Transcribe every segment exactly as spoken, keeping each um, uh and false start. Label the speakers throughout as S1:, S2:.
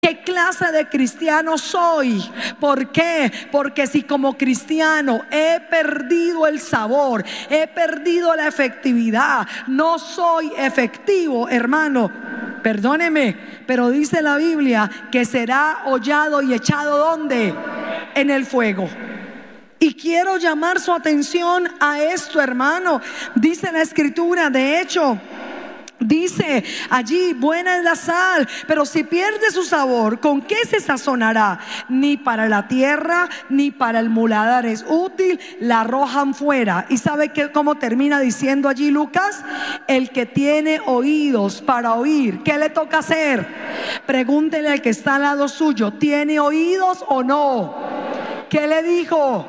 S1: ¿Qué clase de cristiano soy? ¿Por qué? Porque si como cristiano he perdido el sabor, he perdido la efectividad, no soy efectivo, hermano, perdóneme, pero dice la Biblia que será hollado y echado ¿dónde? En el fuego. Y quiero llamar su atención a esto, hermano. Dice la Escritura, de hecho, dice allí, buena es la sal, pero si pierde su sabor, ¿con qué se sazonará? Ni para la tierra, ni para el muladar es útil, la arrojan fuera. ¿Y sabe qué, cómo termina diciendo allí Lucas? El que tiene oídos para oír, ¿qué le toca hacer? Pregúntele al que está al lado suyo, ¿tiene oídos o no? ¿Qué le dijo?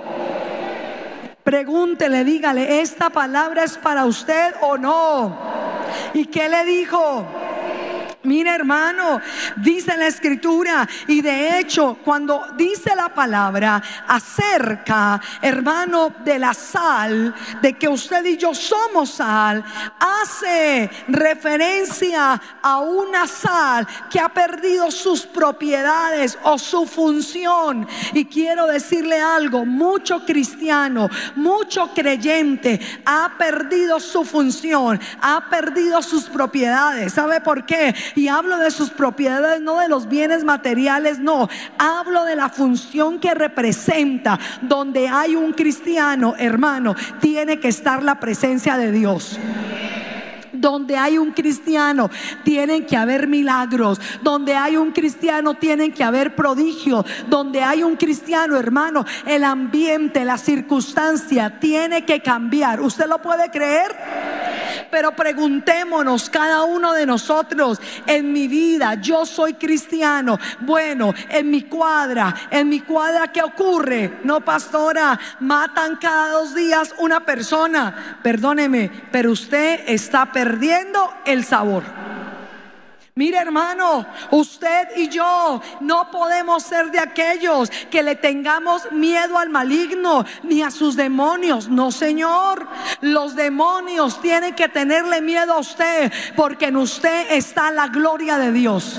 S1: Pregúntele, dígale, ¿esta palabra es para usted o no? ¿Y qué le dijo? Mira, hermano, dice la Escritura, y de hecho cuando dice la palabra acerca, hermano, de la sal, de que usted y yo somos sal, hace referencia a una sal que ha perdido sus propiedades o su función. Y quiero decirle algo, mucho cristiano, mucho creyente ha perdido su función, ha perdido sus propiedades. ¿Sabe por qué? Y hablo de sus propiedades, no de los bienes materiales, no. Hablo de la función que representa. Donde hay un cristiano, hermano, tiene que estar la presencia de Dios. Donde hay un cristiano tienen que haber milagros. Donde hay un cristiano tienen que haber prodigios. Donde hay un cristiano, hermano, el ambiente, la circunstancia tiene que cambiar. ¿Usted lo puede creer? Pero preguntémonos cada uno de nosotros, en mi vida, yo soy cristiano. Bueno, en mi cuadra, en mi cuadra, ¿qué ocurre? No, pastora, matan cada dos días una persona. Perdóneme, pero usted está perdiendo el sabor. Mire, hermano, usted y yo no podemos ser de aquellos que le tengamos miedo al maligno ni a sus demonios. No, señor. Los demonios tienen que tenerle miedo a usted, porque en usted está la gloria de Dios.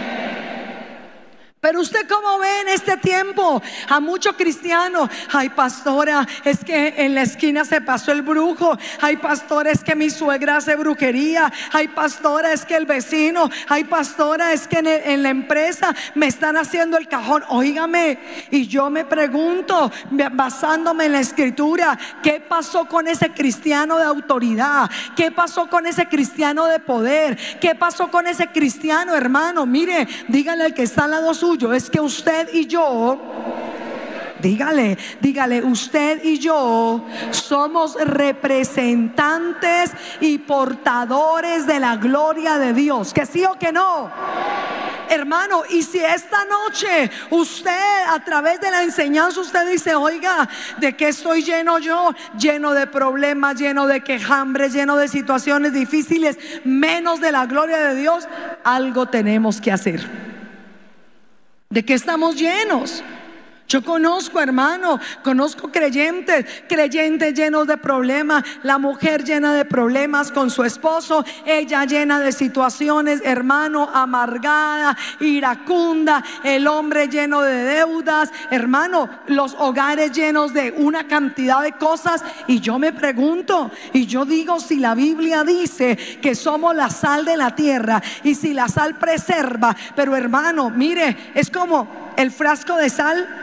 S1: Pero usted, ¿cómo ve en este tiempo a muchos cristianos? Ay, pastora, es que en la esquina se pasó el brujo. Ay, pastora, es que mi suegra hace brujería. Ay, pastora, es que el vecino. Ay, pastora, es que en, el, en la empresa me están haciendo el cajón. Óigame, y yo me pregunto, basándome en la Escritura, ¿qué pasó con ese cristiano de autoridad? ¿Qué pasó con ese cristiano de poder? ¿Qué pasó con ese cristiano, hermano? Mire, dígale al que está al lado suyo, es que usted y yo, dígale, dígale, usted y yo somos representantes y portadores de la gloria de Dios. ¿Que sí o que no? Hermano, y si esta noche usted, a través de la enseñanza, usted dice, oiga, ¿de qué estoy lleno yo? Lleno de problemas, lleno de quejambres, lleno de situaciones difíciles, menos de la gloria de Dios. Algo tenemos que hacer. ¿De qué estamos llenos? Yo conozco, hermano, conozco creyentes, creyentes llenos de problemas. La mujer llena de problemas con su esposo, ella llena de situaciones, hermano, amargada, iracunda. El hombre lleno de deudas, hermano, los hogares llenos de una cantidad de cosas. Y yo me pregunto, y yo digo, si la Biblia dice que somos la sal de la tierra, y si la sal preserva, pero hermano, mire, es como el frasco de sal.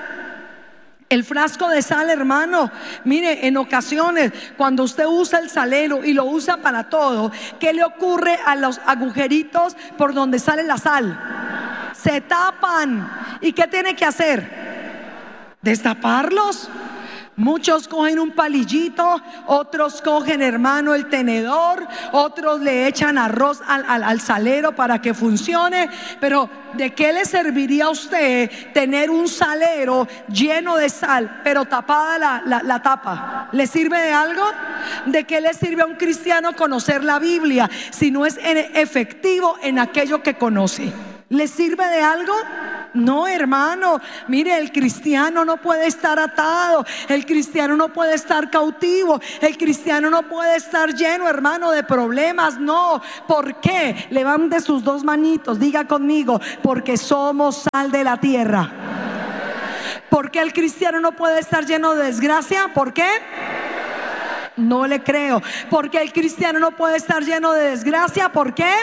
S1: El frasco de sal, hermano, mire, en ocasiones cuando usted usa el salero y lo usa para todo, ¿qué le ocurre a los agujeritos por donde sale la sal? Se tapan. ¿Y qué tiene que hacer? Destaparlos. Muchos cogen un palillito, otros cogen, hermano, el tenedor, otros le echan arroz al, al, al salero para que funcione. Pero ¿de qué le serviría a usted tener un salero lleno de sal, pero tapada la, la, la tapa? ¿Le sirve de algo? ¿De qué le sirve a un cristiano conocer la Biblia si no es efectivo en aquello que conoce? ¿Le sirve de algo? No, hermano, mire, el cristiano no puede estar atado, el cristiano no puede estar cautivo, el cristiano no puede estar lleno, hermano, de problemas. No, ¿por qué? Levante sus dos manitos, diga conmigo, porque somos sal de la tierra. ¿Por qué el cristiano no puede estar lleno de desgracia? ¿Por qué? No le creo. ¿Por qué el cristiano no puede estar lleno de desgracia? ¿Por qué?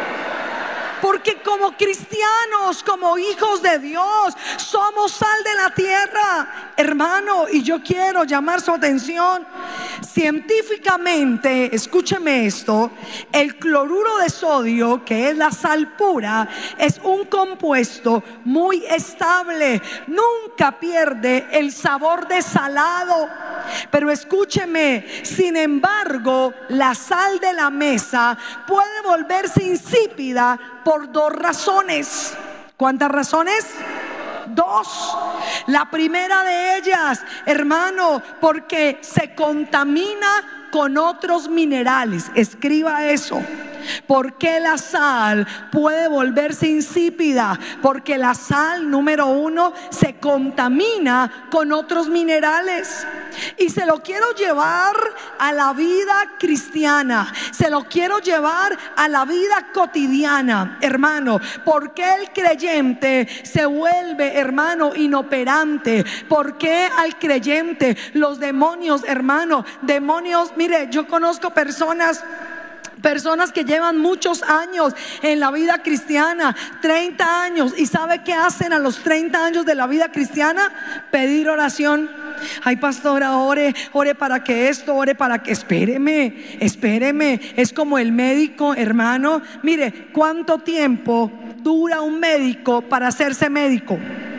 S1: Porque como cristianos, como hijos de Dios, somos sal de la tierra, hermano. Y yo quiero llamar su atención. Científicamente, escúcheme esto, el cloruro de sodio, que es la sal pura, es un compuesto muy estable, nunca pierde el sabor de salado. Pero escúcheme, sin embargo, la sal de la mesa puede volverse insípida por dos razones. ¿Cuántas razones? Dos. La primera de ellas, hermano, porque se contamina con otros minerales. Escriba eso. ¿Por qué la sal puede volverse insípida? Porque la sal, número uno, se contamina con otros minerales. Y se lo quiero llevar a la vida cristiana, se lo quiero llevar a la vida cotidiana, hermano. ¿Por qué el creyente se vuelve, hermano, inoperante? ¿Por qué al creyente los demonios, hermano, demonios? Mire, yo conozco personas Personas que llevan muchos años en la vida cristiana, treinta años, y ¿sabe qué hacen a los treinta años de la vida cristiana? Pedir oración. Ay, pastora, ore, ore para que esto, ore para que, espéreme, espéreme. Es como el médico, hermano. Mire, ¿cuánto tiempo dura un médico para hacerse médico?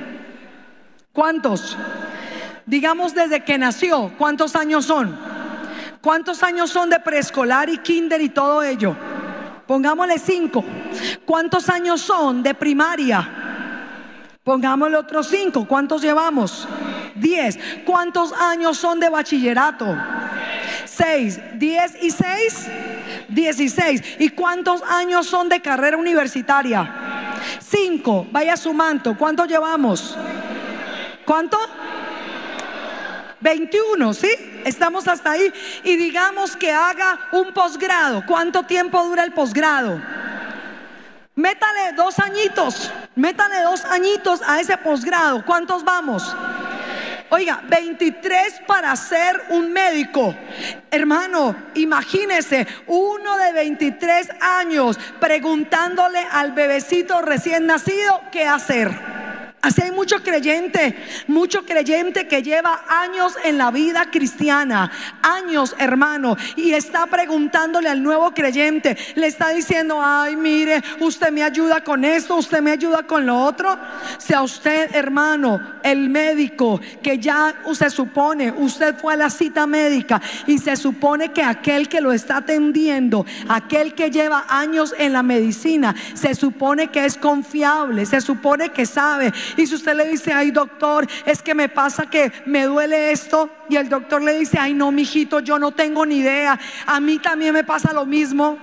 S1: ¿Cuántos? Digamos desde que nació, ¿cuántos años son? ¿Cuántos años son de preescolar y kinder y todo ello? Pongámosle cinco. ¿Cuántos años son de primaria? Pongámosle otros cinco. ¿Cuántos llevamos? Diez. ¿Cuántos años son de bachillerato? Seis. Diez y seis, dieciséis. ¿Y cuántos años son de carrera universitaria? Cinco. Vaya sumando. ¿Cuántos llevamos? ¿Cuánto? veintiuno, ¿sí? Estamos hasta ahí. Y digamos que haga un posgrado. ¿Cuánto tiempo dura el posgrado? Métale dos añitos. Métale dos añitos a ese posgrado. ¿Cuántos vamos? Oiga, veintitrés para ser un médico. Hermano, imagínese uno de veintitrés años preguntándole al bebecito recién nacido qué hacer. Así hay mucho creyente, mucho creyente que lleva años en la vida cristiana, años, hermano, y está preguntándole al nuevo creyente, le está diciendo: ay, mire, usted me ayuda con esto, usted me ayuda con lo otro. Si a usted, hermano, el médico, que ya se supone, usted fue a la cita médica y se supone que aquel que lo está atendiendo, aquel que lleva años en la medicina, se supone que es confiable, se supone que sabe. Y si usted le dice: ay, doctor, es que me pasa que me duele esto, y el doctor le dice: ay, no, mijito, yo no tengo ni idea, a mí también me pasa lo mismo,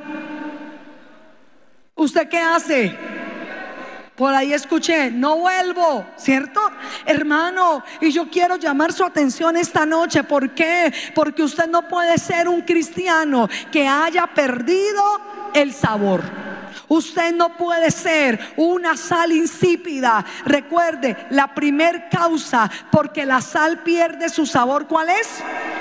S1: ¿usted qué hace? Por ahí escuché: no vuelvo, ¿cierto, hermano? Y yo quiero llamar su atención esta noche. ¿Por qué? Porque usted no puede ser un cristiano que haya perdido el sabor. Usted no puede ser una sal insípida. Recuerde, la primer causa porque la sal pierde su sabor, ¿cuál es?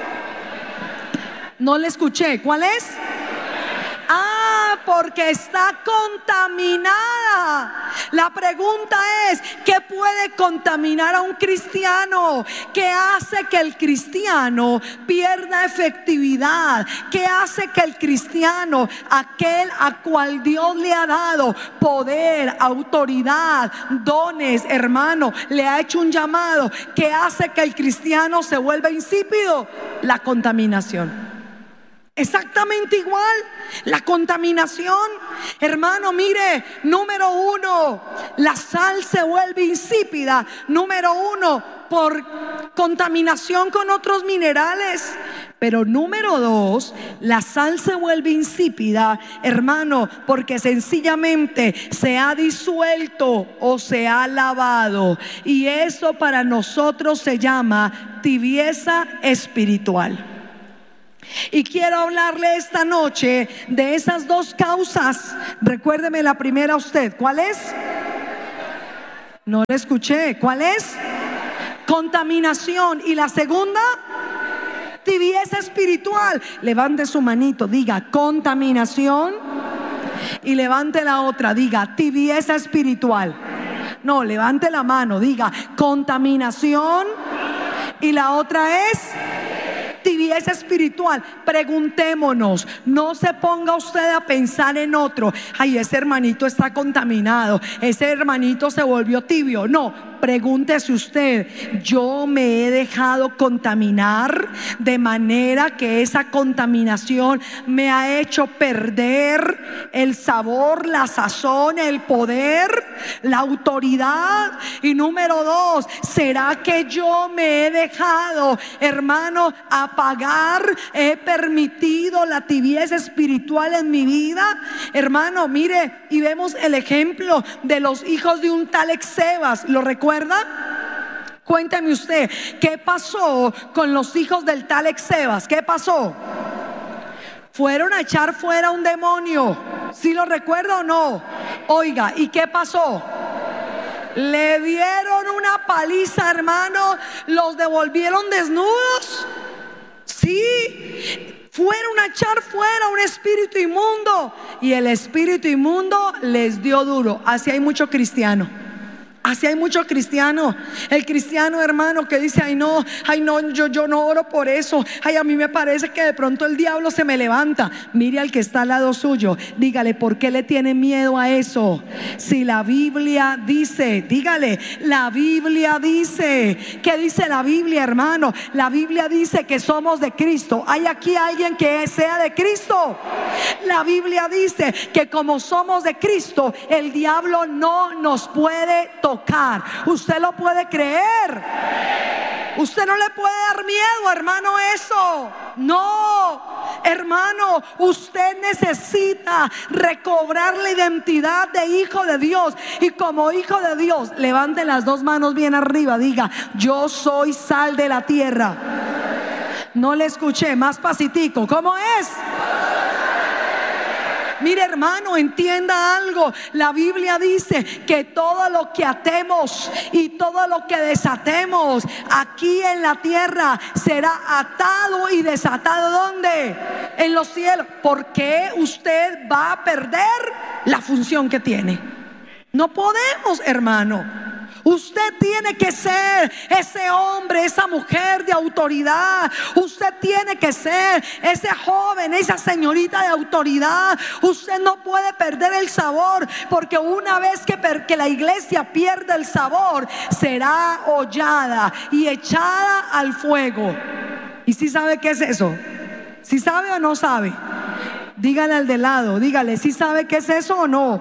S1: No le escuché, ¿cuál es? Ah, porque está contaminada. La pregunta es: ¿qué puede contaminar a un cristiano? ¿Qué hace que el cristiano pierda efectividad? ¿Qué hace que el cristiano, aquel a cual Dios le ha dado poder, autoridad, dones, hermano, le ha hecho un llamado? ¿Qué hace que el cristiano se vuelva insípido? La contaminación. Exactamente igual, la contaminación. Hermano, mire, número uno, la sal se vuelve insípida, número uno, por contaminación con otros minerales. Pero número dos, la sal se vuelve insípida, hermano, porque sencillamente se ha disuelto o se ha lavado. Y eso para nosotros se llama tibieza espiritual. Y quiero hablarle esta noche de esas dos causas. Recuérdeme la primera usted. ¿Cuál es? No la escuché. ¿Cuál es? Contaminación. ¿Y la segunda? Tibieza espiritual. Levante su manito, diga contaminación, y levante la otra, diga tibieza espiritual. No, levante la mano, diga contaminación, y la otra es tibieza espiritual. Preguntémonos, no se ponga usted a pensar en otro. Ay, ese hermanito está contaminado, ese hermanito se volvió tibio. No, pregúntese usted, yo me he dejado contaminar de manera que esa contaminación me ha hecho perder el sabor, la sazón, el poder, la autoridad. Y número dos, ¿será que yo me he dejado, hermano, apagar? ¿He permitido la tibieza espiritual en mi vida? Hermano, mire, y vemos el ejemplo de los hijos de un tal Exebas. ¿Lo recuerda? Cuénteme usted, ¿qué pasó con los hijos del tal Exebas? ¿Qué pasó? Fueron a echar fuera un demonio. ¿Sí lo recuerda o no? Oiga, ¿y qué pasó? Le dieron una paliza, hermano. Los devolvieron desnudos. Sí, fueron a echar fuera un espíritu inmundo, y el espíritu inmundo les dio duro. Así hay mucho cristiano. Así hay mucho cristiano. El cristiano, hermano, que dice: ay no, ay no, yo, yo no oro por eso. Ay, a mí me parece que de pronto el diablo se me levanta. Mire al que está al lado suyo, dígale: ¿por qué le tiene miedo a eso? Si la Biblia dice, dígale, la Biblia dice. ¿Qué dice la Biblia, hermano? La Biblia dice que somos de Cristo. ¿Hay aquí alguien que sea de Cristo? La Biblia dice que como somos de Cristo, el diablo no nos puede tocar. ¿Usted lo puede creer? Usted no le puede dar miedo, hermano, eso. No, hermano, usted necesita recobrar la identidad de hijo de Dios. Y como hijo de Dios, levante las dos manos bien arriba, diga: yo soy sal de la tierra. No le escuché, más pasitico. ¿Cómo es? Mire, hermano, entienda algo. La Biblia dice que todo lo que atemos y todo lo que desatemos aquí en la tierra será atado y desatado. ¿Dónde? En los cielos. ¿Por qué usted va a perder la función que tiene? No podemos, hermano. Usted tiene que ser ese hombre, esa mujer de autoridad. Usted tiene que ser ese joven, esa señorita de autoridad. Usted no puede perder el sabor, porque una vez que, per- que la iglesia pierde el sabor, será hollada y echada al fuego. ¿Y si sabe qué es eso? ¿Si sabe o no sabe? Dígale al de lado, dígale: ¿si sabe qué es eso o no?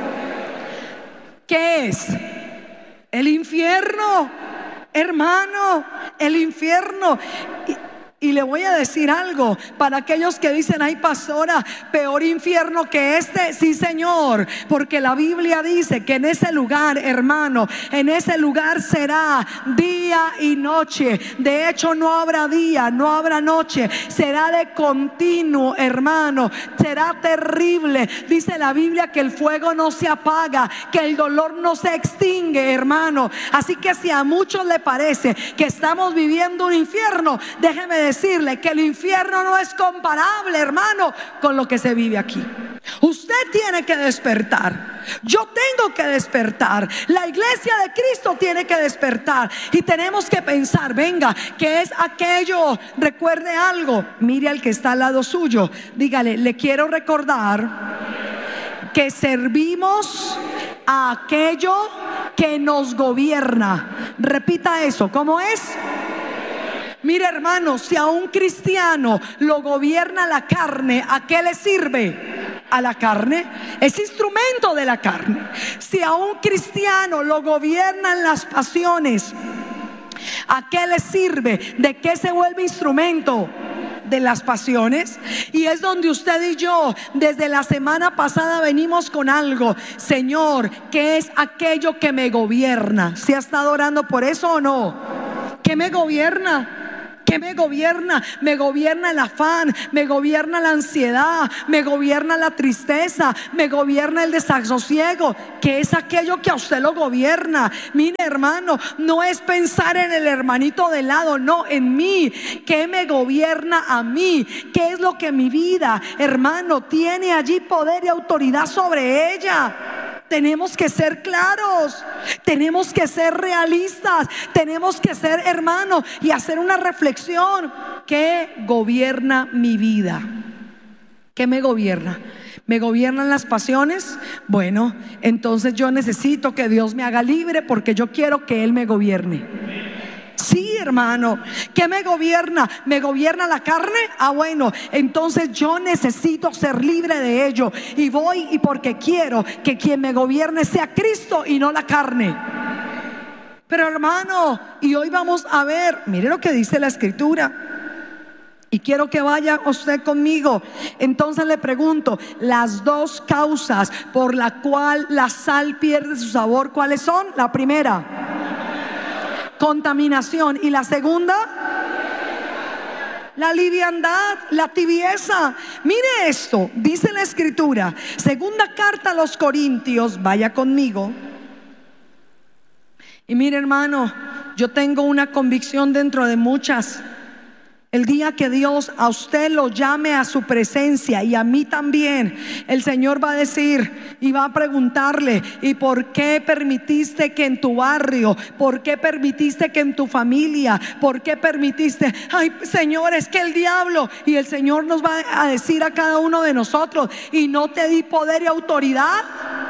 S1: ¿Qué es? El infierno, hermano, el infierno. Y, y le voy a decir algo para aquellos que dicen: ay, pastora, peor infierno que este. Sí, señor, porque la Biblia dice que en ese lugar, hermano, en ese lugar será día y noche. De hecho, no habrá día, no habrá noche, será de continuo, hermano. Será terrible. Dice la Biblia que el fuego no se apaga, que el dolor no se extingue, hermano. Así que si a muchos le parece que estamos viviendo un infierno, déjeme decirle que el infierno no es comparable, hermano, con lo que se vive aquí. Usted tiene que despertar. Yo tengo que despertar. La iglesia de Cristo tiene que despertar. Y tenemos que pensar: venga, ¿qué es aquello? Recuerde algo. Mire al que está al lado suyo, dígale: le quiero recordar que servimos a aquello que nos gobierna. Repita eso. ¿Cómo es? Mire, hermano, si a un cristiano lo gobierna la carne, ¿a qué le sirve? A la carne. Es instrumento de la carne. Si a un cristiano lo gobiernan las pasiones, ¿a qué le sirve? ¿De qué se vuelve instrumento? de las pasiones. Y es donde usted y yo desde la semana pasada venimos con algo. Señor, ¿qué es aquello que me gobierna? ¿Se ha estado orando por eso o no? ¿Qué me gobierna? ¿Qué me gobierna? Me gobierna el afán, me gobierna la ansiedad, me gobierna la tristeza, me gobierna el desasosiego. ¿Qué es aquello que a usted lo gobierna? Mire, hermano, no es pensar en el hermanito de lado, no, en mí. ¿Qué me gobierna a mí? ¿Qué es lo que mi vida, hermano, tiene allí poder y autoridad sobre ella? Tenemos que ser claros, tenemos que ser realistas, tenemos que ser hermanos y hacer una reflexión. ¿Qué gobierna mi vida? ¿Qué me gobierna? ¿Me gobiernan las pasiones? Bueno, entonces yo necesito que Dios me haga libre porque yo quiero que Él me gobierne. Sí, hermano. ¿Qué me gobierna? ¿Me gobierna la carne? Ah, bueno, entonces yo necesito ser libre de ello. Y voy y porque quiero que quien me gobierne sea Cristo y no la carne. Pero hermano, y hoy vamos a ver, mire lo que dice la Escritura. Y quiero que vaya usted conmigo. Entonces le pregunto, las dos causas por la cual la sal pierde su sabor, ¿cuáles son? La primera, contaminación. Y la segunda, la liviandad, la tibieza. Mire esto, dice la Escritura, segunda carta a los Corintios, vaya conmigo. Y mire, hermano, yo tengo una convicción dentro de muchas. El día que Dios a usted lo llame a su presencia y a mí también, el Señor va a decir y va a preguntarle: ¿y por qué permitiste que en tu barrio? ¿Por qué permitiste que en tu familia? ¿Por qué permitiste? Ay, Señor, es que el diablo. Y el Señor nos va a decir a cada uno de nosotros: ¿y no te di poder y autoridad?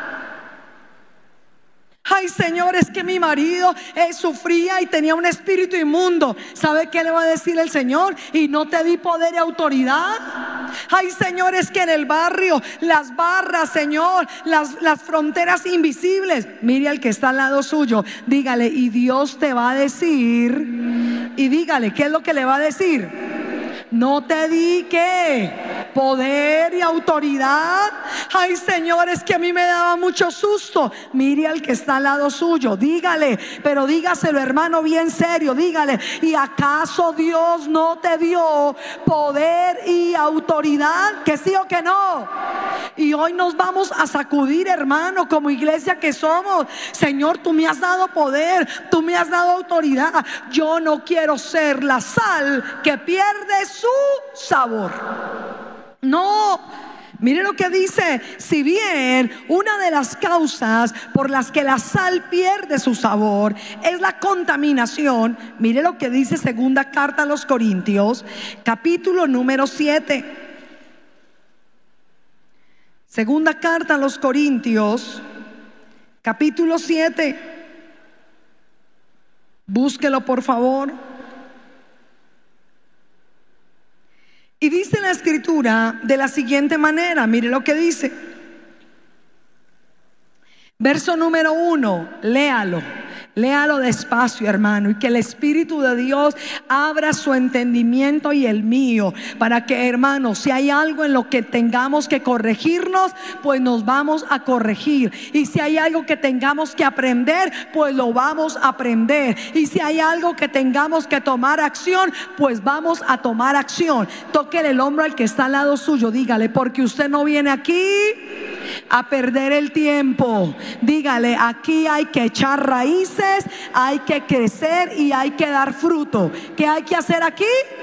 S1: Ay, Señor, es que mi marido eh, sufría y tenía un espíritu inmundo. ¿Sabe qué le va a decir el Señor? ¿Y no te di poder y autoridad? Ay, Señor, es que en el barrio las barras, Señor, las, las fronteras invisibles. Mire al que está al lado suyo, dígale: y Dios te va a decir. Y dígale, ¿qué es lo que le va a decir? No te di, ¿qué? Poder y autoridad. Ay, Señor, es que a mí me daba mucho susto. Mire al que está al lado suyo, dígale, pero dígaselo, hermano, bien serio, dígale: ¿y acaso Dios no te dio poder y autoridad? ¿Que sí o que no? Y hoy nos vamos a sacudir, hermano, como iglesia que somos. Señor, tú me has dado poder, tú me has dado autoridad. Yo no quiero ser la sal que pierde su sabor. No. Mire lo que dice: si bien una de las causas por las que la sal pierde su sabor es la contaminación, mire lo que dice segunda carta a los Corintios, capítulo número siete. Segunda carta a los Corintios, capítulo siete. Búsquelo, por favor. Y dice la Escritura de la siguiente manera, mire lo que dice. Verso número uno, léalo. Léalo despacio, hermano, y que el Espíritu de Dios abra su entendimiento y el mío, para que, hermano, si hay algo en lo que tengamos que corregirnos, pues nos vamos a corregir. Y si hay algo que tengamos que aprender, pues lo vamos a aprender. Y si hay algo que tengamos que tomar acción, pues vamos a tomar acción. Tóquele el hombro al que está al lado suyo, dígale: porque usted no viene aquí a perder el tiempo. Dígale: aquí hay que echar raíces, hay que crecer y hay que dar fruto. ¿Qué hay que hacer aquí?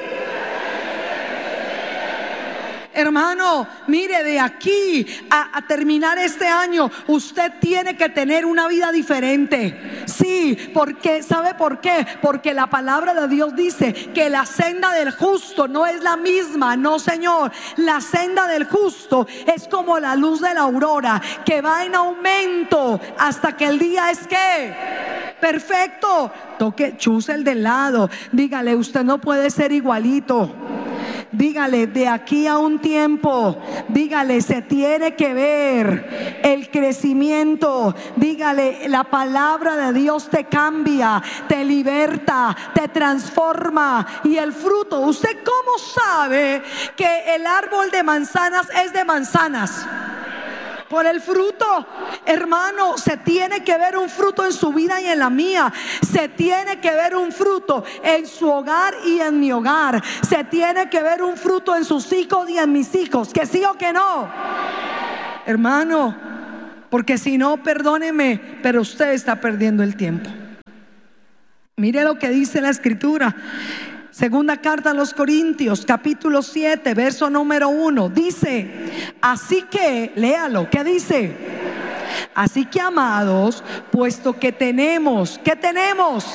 S1: Hermano, mire, de aquí a, a terminar este año, usted tiene que tener una vida diferente. Sí, porque, ¿sabe por qué? Porque la palabra de Dios dice que la senda del justo no es la misma. No, Señor, la senda del justo es como la luz de la aurora, que va en aumento hasta que el día es ¿qué? Perfecto. Toque, chuse el del lado, dígale: usted no puede ser igualito. dígale, de aquí a un tiempo, dígale, se tiene que ver el crecimiento. Dígale, la palabra de Dios te cambia, te liberta, te transforma. Y el fruto, ¿usted cómo sabe que el árbol de manzanas es de manzanas? Por el fruto, hermano. Se tiene que ver un fruto en su vida y en la mía. Se tiene que ver un fruto en su hogar y en mi hogar. Se tiene que ver un fruto en sus hijos y en mis hijos. ¿Que sí o que no? Hermano, porque si no, perdóneme, pero usted está perdiendo el tiempo. Mire lo que dice la Escritura. Segunda carta a los Corintios, capítulo siete, verso número uno. Dice, así que, léalo, ¿qué dice? Así que, amados, puesto que tenemos, ¿qué tenemos?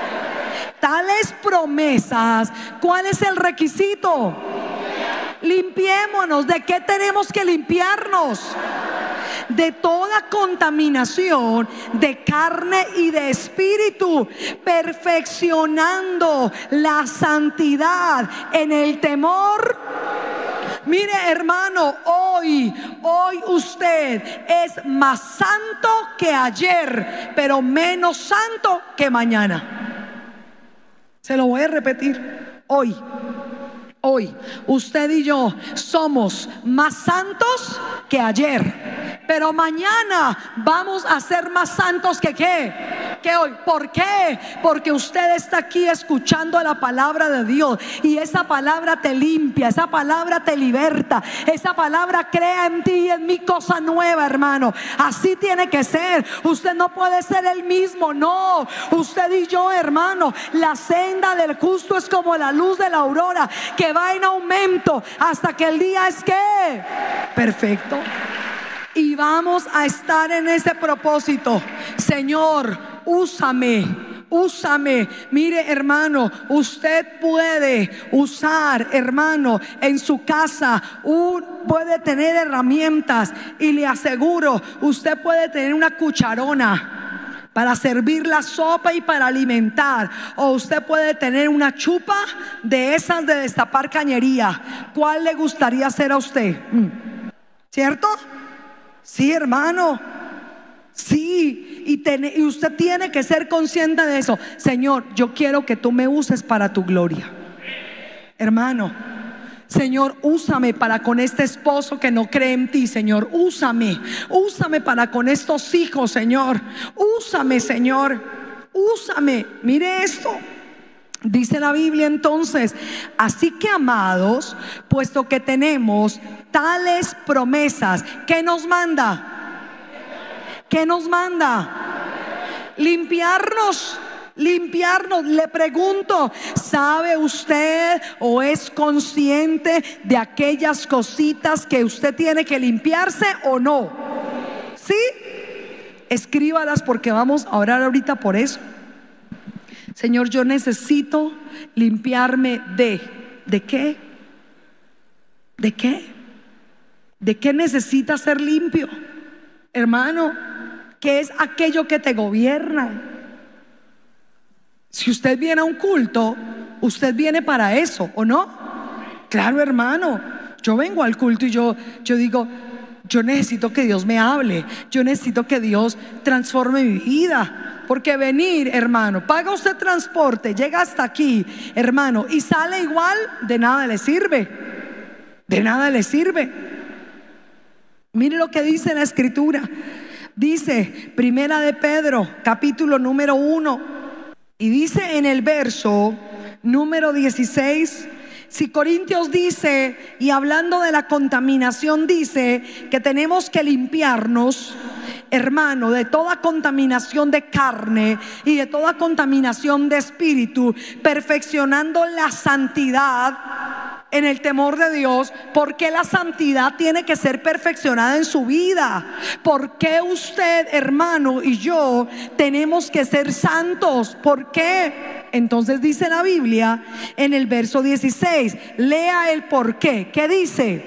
S1: Tales promesas. ¿Cuál es el requisito? Limpiémonos. ¿De qué tenemos que limpiarnos? De toda contaminación de carne y de espíritu, perfeccionando la santidad en el temor. Mire, hermano, hoy, hoy usted es más santo que ayer, pero menos santo que mañana. Se lo voy a repetir. Hoy, hoy, usted y yo somos más santos que ayer, pero mañana vamos a ser más santos que qué, que hoy. ¿Por qué? Porque usted está aquí escuchando la palabra de Dios, y esa palabra te limpia, esa palabra te liberta, esa palabra crea en ti y en mí cosa nueva, hermano. Así tiene que ser. Usted no puede ser el mismo, no. Usted y yo, hermano, la senda del justo es como la luz de la aurora, que va en aumento hasta que el día es que perfecto. Y vamos a estar en ese propósito. Señor, úsame, úsame. Mire, hermano, usted puede usar, hermano, en su casa, un, puede tener herramientas, y le aseguro, usted puede tener una cucharona para servir la sopa y para alimentar, o usted puede tener una chupa de esas de destapar cañería. ¿Cuál le gustaría hacer a usted? ¿Cierto? Sí, hermano. Sí, y, ten, y usted tiene que ser consciente de eso. Señor, yo quiero que tú me uses para tu gloria. Hermano, Señor, úsame para con este esposo que no cree en ti, Señor. Úsame, úsame para con estos hijos, Señor. Úsame, Señor, úsame. Mire esto. Dice la Biblia entonces, así que, amados, puesto que tenemos tales promesas, ¿qué nos manda? ¿Qué nos manda? Limpiarnos. Limpiarnos. Le pregunto, ¿sabe usted o es consciente de aquellas cositas que usted tiene que limpiarse o no? ¿Sí? Escríbalas, porque vamos a orar ahorita por eso. Señor, yo necesito limpiarme de ¿de qué? ¿De qué? ¿De qué necesitas ser limpio, hermano? ¿Qué es aquello que te gobierna? Si usted viene a un culto, usted viene para eso, ¿o no? Claro, hermano. Yo vengo al culto y yo, yo digo, yo necesito que Dios me hable, yo necesito que Dios transforme mi vida. Porque venir, hermano, paga usted transporte, llega hasta aquí, hermano, y sale igual, de nada le sirve. De nada le sirve. Mire lo que dice la Escritura. Dice, Primera de Pedro, capítulo número uno, y dice en el verso número dieciséis. Si Corintios dice, y hablando de la contaminación, dice que tenemos que limpiarnos, hermano, de toda contaminación de carne y de toda contaminación de espíritu, perfeccionando la santidad en el temor de Dios. ¿Por qué la santidad tiene que ser perfeccionada en su vida? ¿Por qué usted, hermano, y yo tenemos que ser santos? ¿Por qué? Entonces dice la Biblia en el verso dieciséis, lea el por qué. ¿Qué dice?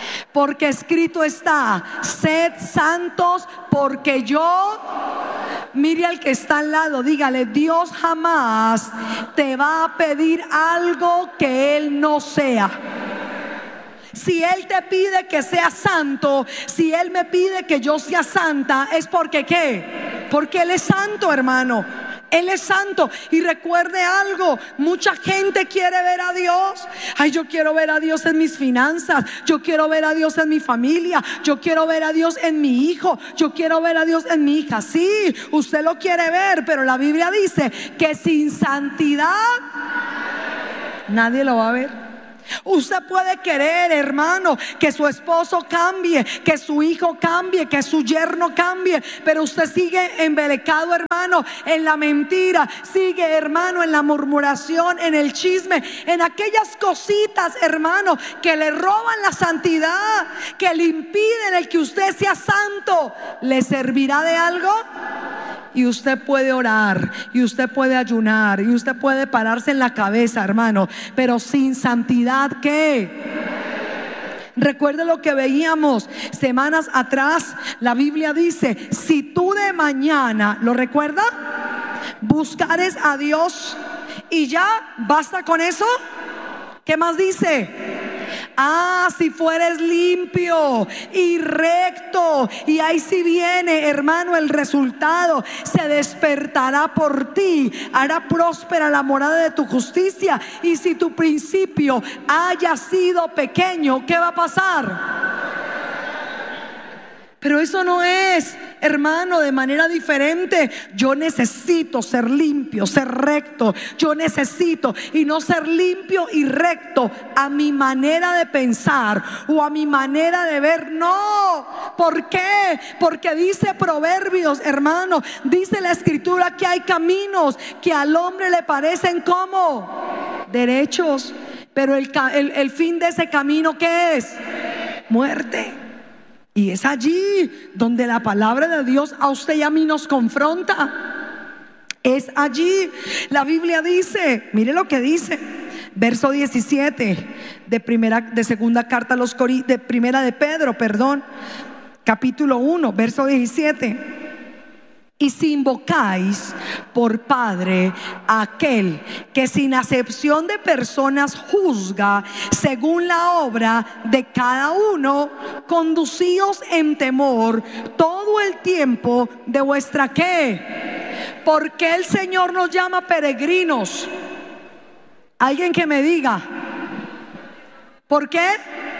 S1: Porque escrito está, sed santos porque yo Mire al que está al lado, dígale: Dios jamás te va a pedir algo que Él no sea. Si Él te pide que seas santo, si Él me pide que yo sea santa, es porque ¿qué? Porque Él es santo, hermano. Él es santo. Y recuerde algo: mucha gente quiere ver a Dios. Ay, yo quiero ver a Dios en mis finanzas, yo quiero ver a Dios en mi familia, yo quiero ver a Dios en mi hijo, yo quiero ver a Dios en mi hija. Sí, usted lo quiere ver, pero la Biblia dice que sin santidad nadie lo va a ver. Usted puede querer, hermano, que su esposo cambie, que su hijo cambie, que su yerno cambie, pero usted sigue embelecado, hermano, en la mentira, sigue, hermano, en la murmuración, en el chisme, en aquellas cositas, hermano, que le roban la santidad, que le impiden el que usted sea santo. ¿Le servirá de algo? Y usted puede orar, y usted puede ayunar, y usted puede pararse en la cabeza, hermano, pero sin santidad, ¿qué? Recuerde lo que veíamos semanas atrás. La Biblia dice: si tú de mañana, ¿lo recuerda? Buscares a Dios y ya basta con eso. ¿Qué más dice? Ah, si fueres limpio y recto. Y ahí sí viene, hermano, el resultado: se despertará por ti, hará próspera la morada de tu justicia. Y si tu principio haya sido pequeño, ¿qué va a pasar? Pero eso no es, hermano, de manera diferente. Yo necesito ser limpio, ser recto. Yo necesito, y no ser limpio y recto a mi manera de pensar o a mi manera de ver. No. ¿Por qué? Porque dice Proverbios, hermano, dice la Escritura que hay caminos que al hombre le parecen como derechos, pero el, el, el fin de ese camino, ¿qué es? Muerte. Y es allí donde la palabra de Dios a usted y a mí nos confronta. Es allí. La Biblia dice, mire lo que dice, verso diecisiete de primera, de segunda carta a los Corintios, de primera de Pedro, perdón, capítulo uno, verso diecisiete. Y si invocáis por Padre a aquel que sin acepción de personas juzga según la obra de cada uno, conducíos en temor todo el tiempo de vuestra ¿qué? ¿Por qué el Señor nos llama peregrinos? Alguien que me diga, ¿por qué?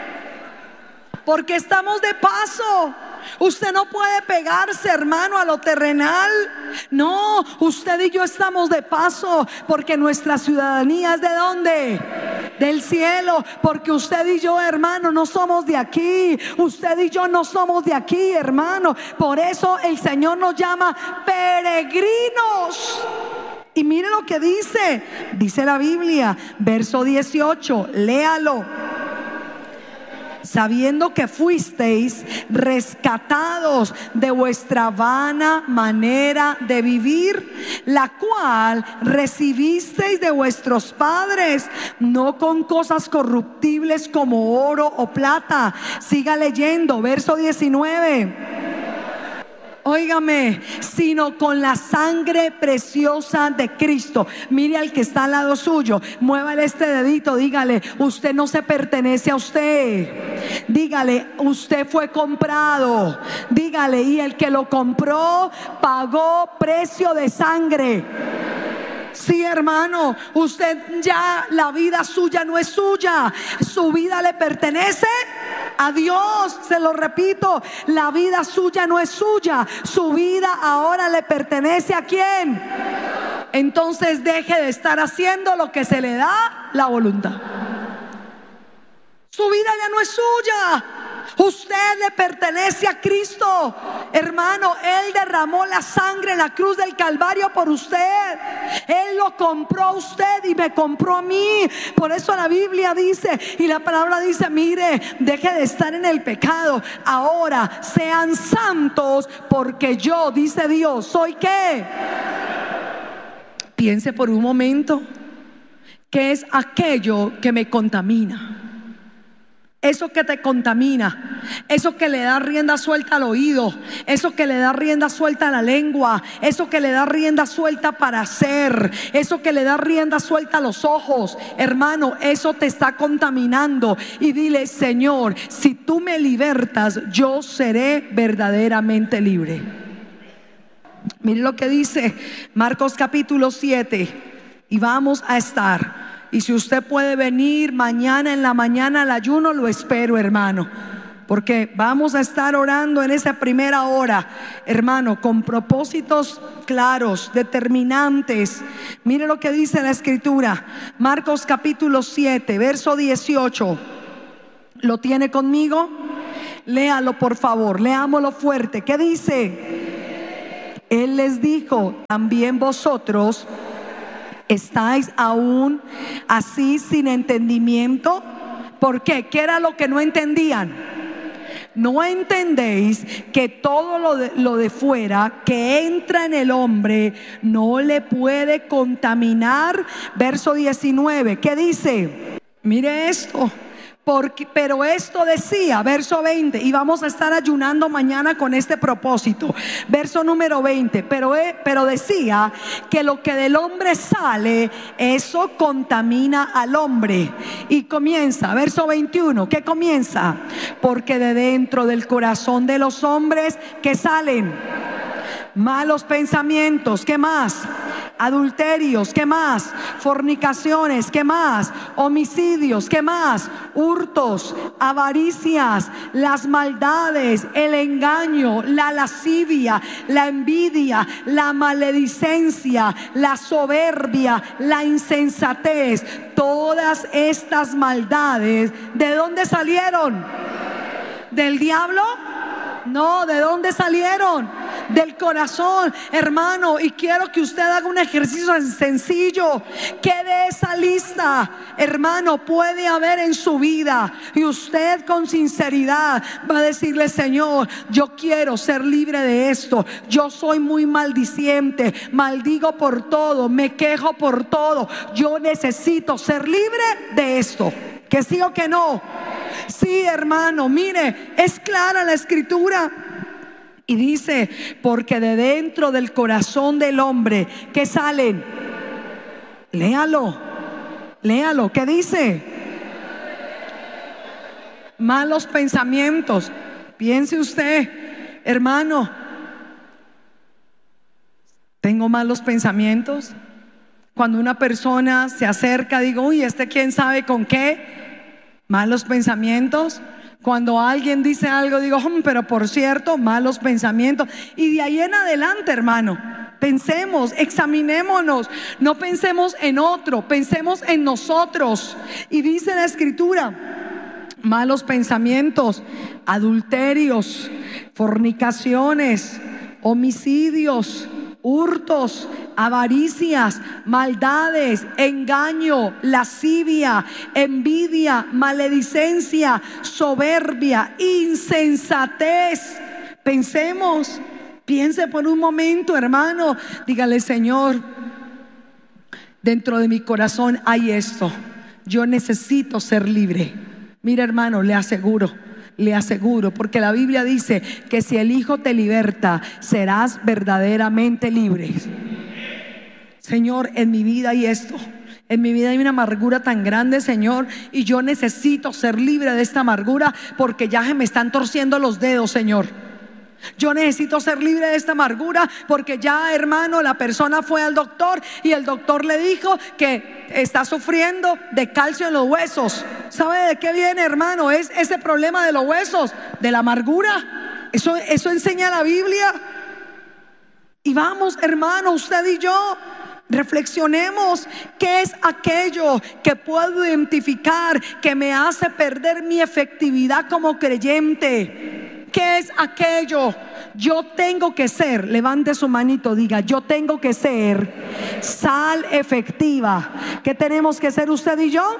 S1: Porque estamos de paso. Usted no puede pegarse, hermano, a lo terrenal. No, usted y yo estamos de paso, porque nuestra ciudadanía es ¿de dónde? Del cielo. Porque usted y yo, hermano, no somos de aquí. Usted y yo no somos de aquí, hermano. Por eso el Señor nos llama peregrinos. Y mire lo que dice, dice la Biblia, verso dieciocho, léalo. Sabiendo que fuisteis rescatados de vuestra vana manera de vivir, la cual recibisteis de vuestros padres, no con cosas corruptibles como oro o plata. Siga leyendo, verso diecinueve. Óigame, sino con la sangre preciosa de Cristo. Mire al que está al lado suyo, muévale este dedito, dígale: usted no se pertenece a usted. Dígale: usted fue comprado. Dígale: y el que lo compró pagó precio de sangre. Sí, hermano, usted ya, la vida suya no es suya, su vida le pertenece a Dios. Se lo repito, la vida suya no es suya, su vida ahora le pertenece ¿a quién? Entonces deje de estar haciendo lo que se le da la voluntad. Su vida ya no es suya. Usted le pertenece a Cristo, hermano. Él derramó la sangre en la cruz del Calvario por usted. Él lo compró a usted y me compró a mí. Por eso la Biblia dice, y la palabra dice: mire, deje de estar en el pecado. Ahora sean santos, porque yo, dice Dios, soy ¿qué? Piense por un momento, ¿qué es aquello que me contamina? Eso que te contamina, eso que le da rienda suelta al oído, eso que le da rienda suelta a la lengua, eso que le da rienda suelta para hacer, eso que le da rienda suelta a los ojos, hermano, eso te está contaminando. Y dile: Señor, si tú me libertas, yo seré verdaderamente libre. Mire lo que dice Marcos capítulo siete, y vamos a estar. Y si usted puede venir mañana en la mañana al ayuno, lo espero, hermano, porque vamos a estar orando en esa primera hora, hermano, con propósitos claros, determinantes. Mire lo que dice la escritura, Marcos capítulo siete, verso dieciocho. ¿Lo tiene conmigo? Léalo, por favor, leámoslo fuerte. ¿Qué dice? Él les dijo: también vosotros ¿estáis aún así sin entendimiento? ¿Por qué? ¿Qué era lo que no entendían? ¿No entendéis que todo lo de, lo de fuera que entra en el hombre no le puede contaminar? Verso diecinueve, ¿qué dice? Mire esto. Porque, pero esto decía, verso veinte, y vamos a estar ayunando mañana con este propósito. Verso número veinte, pero, pero decía que lo que del hombre sale, eso contamina al hombre. Y comienza, verso veintiuno, ¿qué comienza? Porque de dentro del corazón de los hombres, ¿qué salen? Malos pensamientos, ¿qué más? Adulterios, ¿qué más? Fornicaciones, ¿qué más? Homicidios, ¿qué más? Hurtos, avaricias, las maldades, el engaño, la lascivia, la envidia, la maledicencia, la soberbia, la insensatez. Todas estas maldades, ¿de dónde salieron? ¿Del diablo? No, ¿de dónde salieron? Del corazón, hermano. Y quiero que usted haga un ejercicio sencillo. ¿Qué de esa lista, hermano, puede haber en su vida? Y usted con sinceridad va a decirle: Señor, yo quiero ser libre de esto. Yo soy muy maldiciente, maldigo por todo, me quejo por todo. Yo necesito ser libre de esto. ¿Que sí o que no? Sí, hermano, mire, es clara la escritura. Y dice: porque de dentro del corazón del hombre, ¿qué salen? Léalo, léalo, ¿qué dice? Malos pensamientos. Piense usted, hermano, ¿tengo malos pensamientos? Cuando una persona se acerca, digo: uy, este quién sabe con qué. Malos pensamientos. Cuando alguien dice algo, digo: hm, pero por cierto, malos pensamientos. Y de ahí en adelante, hermano, pensemos, examinémonos. No pensemos en otro, pensemos en nosotros. Y dice la escritura: malos pensamientos, adulterios, fornicaciones, homicidios, hurtos, avaricias, maldades, engaño, lascivia, envidia, maledicencia, soberbia, insensatez. Pensemos, piense por un momento, hermano. Dígale: Señor, dentro de mi corazón hay esto. Yo necesito ser libre. Mira, hermano, le aseguro Le aseguro, porque la Biblia dice que si el Hijo te liberta, serás verdaderamente libre. Señor, en mi vida hay esto. En mi vida hay una amargura tan grande, Señor, y yo necesito ser libre de esta amargura, porque ya se me están torciendo los dedos, Señor. Yo necesito ser libre de esta amargura, porque ya, hermano, la persona fue al doctor y el doctor le dijo que está sufriendo de calcio en los huesos. ¿Sabe de qué viene, hermano? Es ese problema de los huesos, de la amargura. Eso, eso enseña la Biblia. Y vamos, hermano, usted y yo, reflexionemos. ¿Qué es aquello que puedo identificar que me hace perder mi efectividad como creyente? ¿Qué es aquello? Yo tengo que ser, levante su manito, diga: yo tengo que ser sal efectiva. ¿Qué tenemos que ser usted y yo?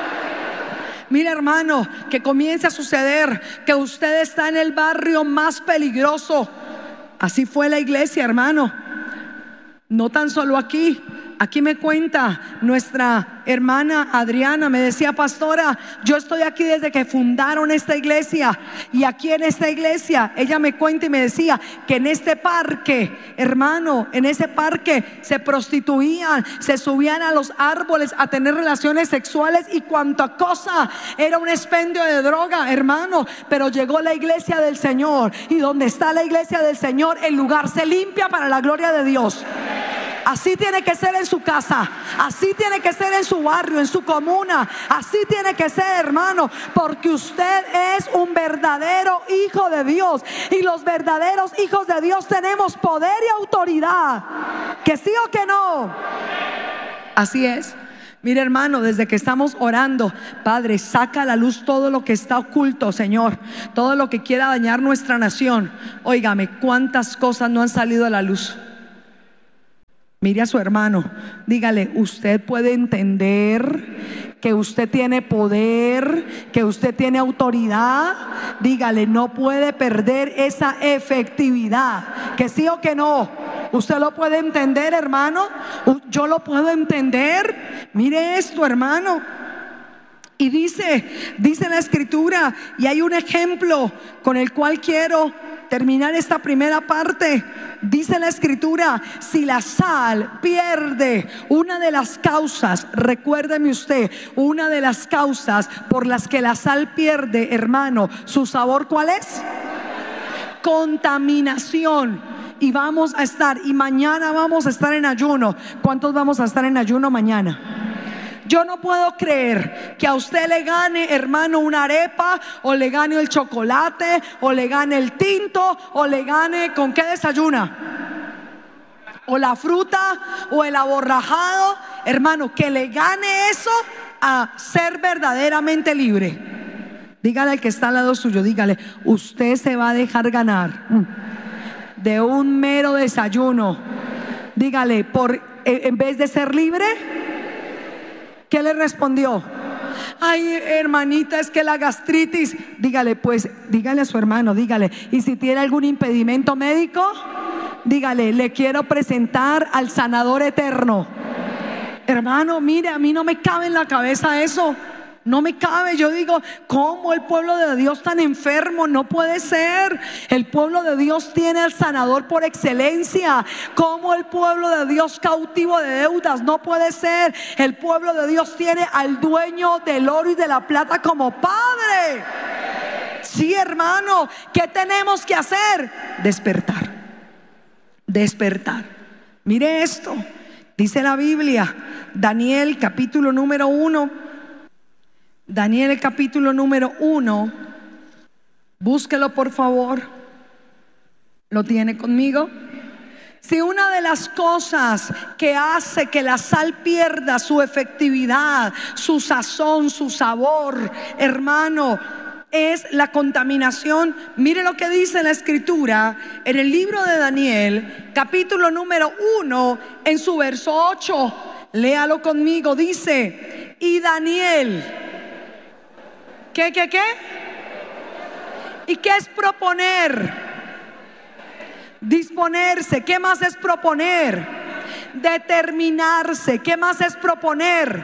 S1: Mira, hermano, que comience a suceder que usted está en el barrio más peligroso. Así fue la iglesia, hermano. No tan solo aquí, Aquí me cuenta nuestra hermana Adriana, me decía: pastora, yo estoy aquí desde que fundaron esta iglesia, y aquí en esta iglesia, ella me cuenta y me decía que en este parque, hermano, en ese parque se prostituían, se subían a los árboles a tener relaciones sexuales y cuanta cosa, era un expendio de droga, hermano. Pero llegó la iglesia del Señor, y donde está la iglesia del Señor, el lugar se limpia para la gloria de Dios. Así tiene que ser en su casa, así tiene que ser en su barrio, en su comuna, así tiene que ser, hermano, porque usted es un verdadero hijo de Dios, y los verdaderos hijos de Dios tenemos poder y autoridad. ¿Que sí o que no? Así es. Mire, hermano, desde que estamos orando: Padre, saca a la luz todo lo que está oculto, Señor, todo lo que quiera dañar nuestra nación. Óigame, cuántas cosas no han salido a la luz. Mire a su hermano, dígale: usted puede entender que usted tiene poder, que usted tiene autoridad. Dígale: no puede perder esa efectividad. ¿Que sí o que no? ¿Usted lo puede entender, hermano? Yo lo puedo entender. Mire esto, hermano. Y dice, dice la escritura, y hay un ejemplo con el cual quiero terminar esta primera parte. Dice la escritura: si la sal pierde una de las causas, recuérdeme usted, una de las causas por las que la sal pierde, hermano, su sabor, ¿cuál es? Contaminación. Y vamos a estar, y mañana vamos a estar en ayuno. ¿Cuántos vamos a estar en ayuno mañana? Yo no puedo creer que a usted le gane, hermano, una arepa, o le gane el chocolate, o le gane el tinto, o le gane, ¿con qué desayuna? O la fruta, o el aborrajado. Hermano, que le gane eso a ser verdaderamente libre. Dígale al que está al lado suyo, dígale: usted se va a dejar ganar de un mero desayuno. Dígale: por en vez de ser libre. ¿Qué le respondió? Ay, hermanita, es que la gastritis. Dígale, pues, dígale a su hermano, dígale: y si tiene algún impedimento médico, dígale: le quiero presentar al sanador eterno. Hermano, mire, a mí no me cabe en la cabeza eso. No me cabe. Yo digo: ¿cómo el pueblo de Dios tan enfermo? No puede ser. El pueblo de Dios tiene al sanador por excelencia. ¿Cómo el pueblo de Dios cautivo de deudas? No puede ser. El pueblo de Dios tiene al dueño del oro y de la plata como Padre. Sí, hermano. ¿Qué tenemos que hacer? Despertar. Despertar. Mire esto. Dice la Biblia, Daniel capítulo número uno. Daniel el capítulo número uno. Búsquelo, por favor. ¿Lo tiene conmigo? Si una de las cosas que hace que la sal pierda su efectividad, su sazón, su sabor, hermano, es la contaminación, mire lo que dice la escritura en el libro de Daniel, capítulo número uno, en su verso ocho. Léalo conmigo. Dice: y Daniel, ¿qué, qué, qué? ¿Y qué es proponer? Disponerse. ¿Qué más es proponer? Determinarse. ¿Qué más es proponer?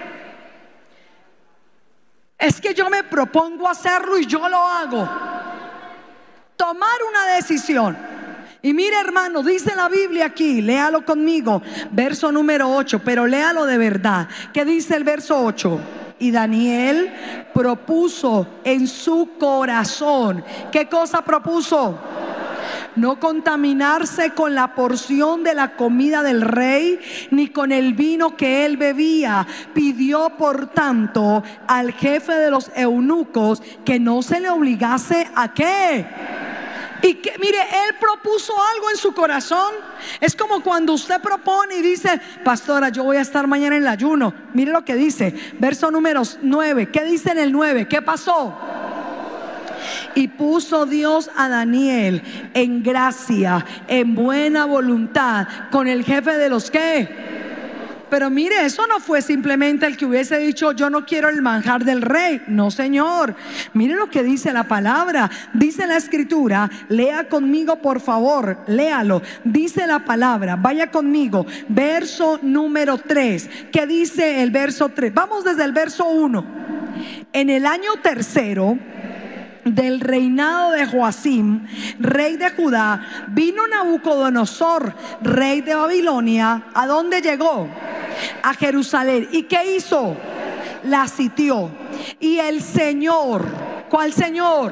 S1: Es que yo me propongo hacerlo y yo lo hago. Tomar una decisión. Y mire, hermano, dice la Biblia aquí, léalo conmigo, verso número ocho, pero léalo de verdad. ¿Qué dice el verso ocho? Y Daniel propuso en su corazón. ¿Qué cosa propuso? No contaminarse con la porción de la comida del rey, ni con el vino que él bebía. Pidió por tanto al jefe de los eunucos que no se le obligase a qué. Y que, mire, él propuso algo en su corazón. Es como cuando usted propone y dice: pastora, yo voy a estar mañana en el ayuno. Mire lo que dice, verso número nueve. ¿Qué dice en el nueve? ¿Qué pasó? Y puso Dios a Daniel en gracia, en buena voluntad, con el jefe de los ¿qué? Pero mire, eso no fue simplemente el que hubiese dicho yo no quiero el manjar del rey. No, señor. Mire lo que dice la palabra. Dice la escritura, lea conmigo por favor, léalo. Dice la palabra, vaya conmigo, verso número tres. ¿Qué dice el verso tres? Vamos desde el verso uno. En el año tercero del reinado de Joacim, rey de Judá, vino Nabucodonosor, rey de Babilonia. ¿A dónde llegó? A Jerusalén. ¿Y qué hizo? La sitió. Y el Señor, ¿cuál Señor?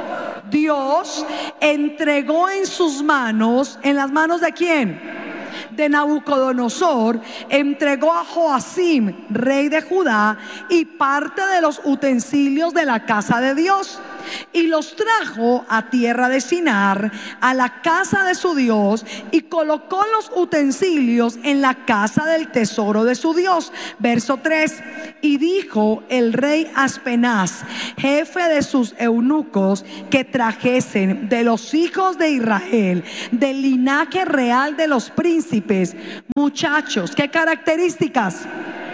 S1: Dios entregó en sus manos, ¿en las manos de quién? De Nabucodonosor, entregó a Joacim, rey de Judá, y parte de los utensilios de la casa de Dios, y los trajo a tierra de Sinar, a la casa de su Dios, y colocó los utensilios en la casa del tesoro de su Dios. Verso tres. Y dijo el rey Aspenaz, jefe de sus eunucos, que trajesen de los hijos de Israel, del linaje real de los príncipes, muchachos. ¿Qué características?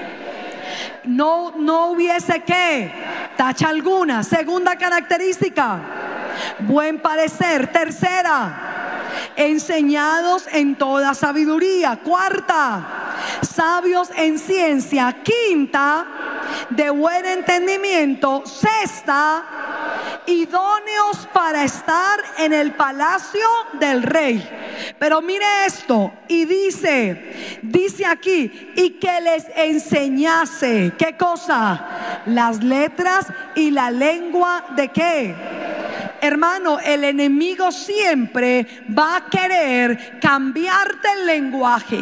S1: No, no hubiese que tacha alguna. Segunda característica, buen parecer. Tercera, enseñados en toda sabiduría. Cuarta, sabios en ciencia. Quinta, de buen entendimiento. Sexta, idóneos para estar en el palacio del rey. Pero mire esto, y dice, dice aquí, y que les enseñase, ¿qué cosa? Las letras y la lengua de qué. Hermano, el enemigo siempre va a querer cambiarte el lenguaje.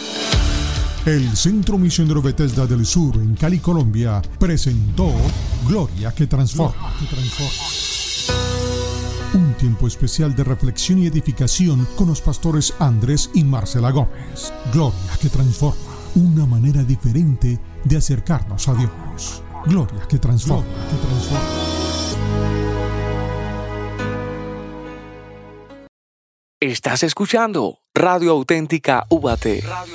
S2: El Centro Misionero Bethesda del Sur en Cali, Colombia, presentó Gloria que Transforma. Gloria que transforma. Un tiempo especial de reflexión y edificación con los pastores Andrés y Marcela Gómez. Gloria que Transforma. Una manera diferente de acercarnos a Dios. Gloria que Transforma. Gloria que transforma.
S3: Estás escuchando Radio Auténtica U B A T.